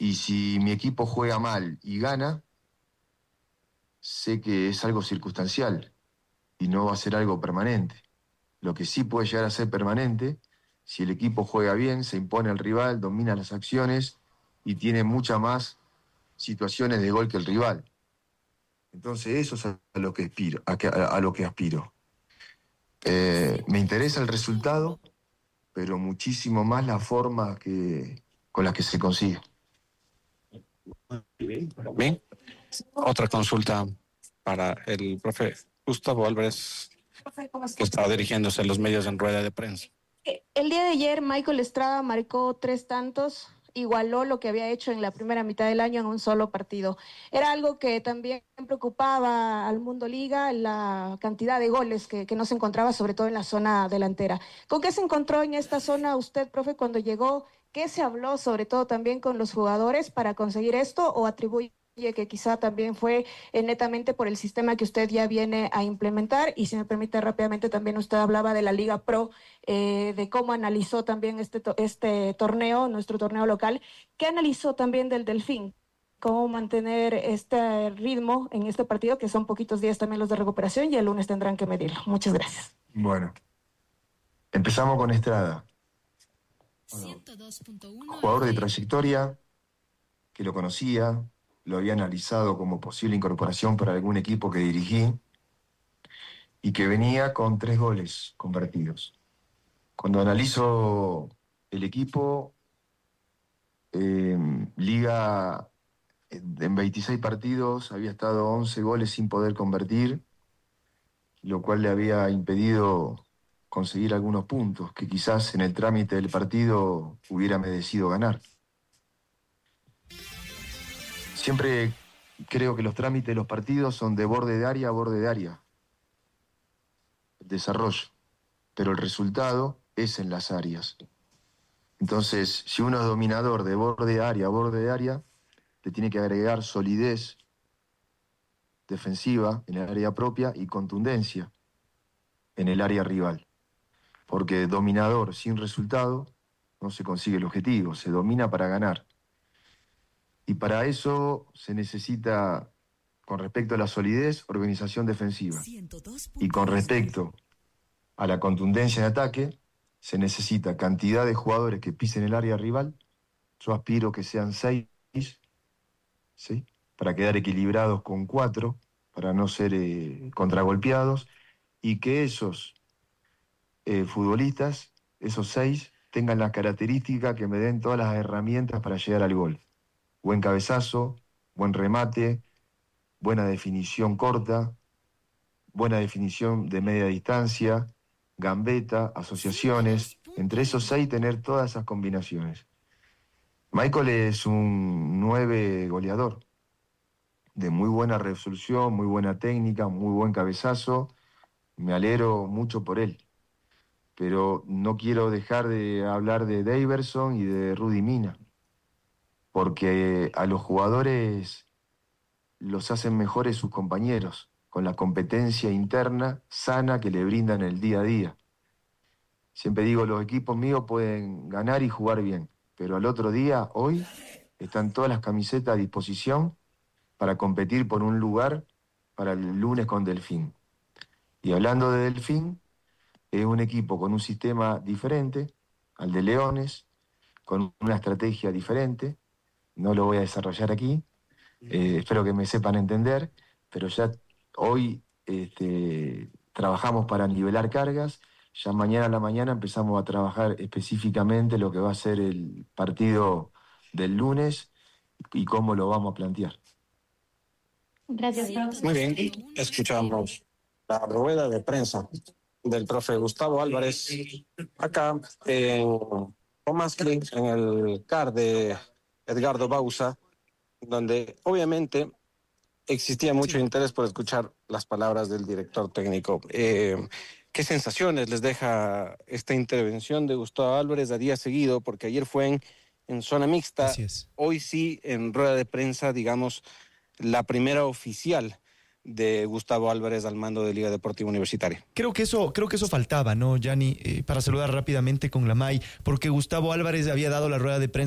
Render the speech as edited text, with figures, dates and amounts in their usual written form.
Y si mi equipo juega mal y gana, sé que es algo circunstancial y no va a ser algo permanente. Lo que sí puede llegar a ser permanente, si el equipo juega bien, se impone al rival, domina las acciones y tiene muchas más situaciones de gol que el rival. Entonces eso es a lo que aspiro. A lo que aspiro. Me interesa el resultado, pero muchísimo más la forma con la que se consigue. Bien, otra consulta para el profe Gustavo Álvarez, que está dirigiéndose a los medios en rueda de prensa. El día de ayer Michael Estrada marcó 3 tantos, igualó lo que había hecho en la primera mitad del año en un solo partido. Era algo que también preocupaba al Mundo Liga, la cantidad de goles que no se encontraba, sobre todo en la zona delantera. ¿Con qué se encontró en esta zona usted, profe, cuando llegó? ¿Qué se habló, sobre todo también con los jugadores, para conseguir esto, o atribuye que quizá también fue netamente por el sistema que usted ya viene a implementar? Y si me permite rápidamente, también usted hablaba de la Liga Pro, de cómo analizó también este torneo, nuestro torneo local. ¿Qué analizó también del Delfín? ¿Cómo mantener este ritmo en este partido, que son poquitos días también los de recuperación, y el lunes tendrán que medirlo? Muchas gracias. Bueno, empezamos con Estrada. Bueno, jugador de trayectoria, que lo conocía, lo había analizado como posible incorporación para algún equipo que dirigí y que venía con 3 goles convertidos. Cuando analizo el equipo, Liga en 26 partidos había estado 11 goles sin poder convertir, lo cual le había impedido conseguir algunos puntos que quizás en el trámite del partido hubiera merecido ganar. Siempre creo que los trámites de los partidos son de borde de área a borde de área. Desarrollo. Pero el resultado es en las áreas. Entonces, si uno es dominador de borde de área a borde de área, le tiene que agregar solidez defensiva en el área propia y contundencia en el área rival. Porque dominador sin resultado no se consigue el objetivo, se domina para ganar. Y para eso se necesita, con respecto a la solidez, organización defensiva. Y con respecto a la contundencia de ataque, se necesita cantidad de jugadores que pisen el área rival. Yo aspiro que sean 6, ¿sí?, para quedar equilibrados con 4, para no ser contragolpeados, y que esos futbolistas, esos 6, tengan la característica que me den todas las herramientas para llegar al gol. Buen cabezazo, buen remate, buena definición corta, buena definición de media distancia, gambeta, asociaciones. Entre esos 6 tener todas esas combinaciones. Michael es un 9 goleador, de muy buena resolución, muy buena técnica, muy buen cabezazo. Me alegro mucho por él. Pero no quiero dejar de hablar de Daverson y de Rudy Mina, porque a los jugadores los hacen mejores sus compañeros, con la competencia interna sana que le brindan el día a día. Siempre digo, los equipos míos pueden ganar y jugar bien, pero al otro día, hoy, están todas las camisetas a disposición para competir por un lugar para el lunes con Delfín. Y hablando de Delfín, es un equipo con un sistema diferente al de Leones, con una estrategia diferente. No lo voy a desarrollar aquí, espero que me sepan entender, pero ya hoy trabajamos para nivelar cargas. Ya mañana a la mañana empezamos a trabajar específicamente lo que va a ser el partido del lunes y cómo lo vamos a plantear. Gracias, profe. Muy bien, escuchamos la rueda de prensa del profe Gustavo Álvarez acá en Omasli, en el CAR de Edgardo Bauza, donde obviamente existía mucho interés por escuchar las palabras del director técnico. ¿Qué sensaciones les deja esta intervención de Gustavo Álvarez a día seguido? Porque ayer fue en zona mixta, hoy sí en rueda de prensa, digamos, la primera oficial de Gustavo Álvarez al mando de Liga Deportiva Universitaria. Creo que eso faltaba, ¿no, Gianni? Para saludar rápidamente con la MAI, porque Gustavo Álvarez había dado la rueda de prensa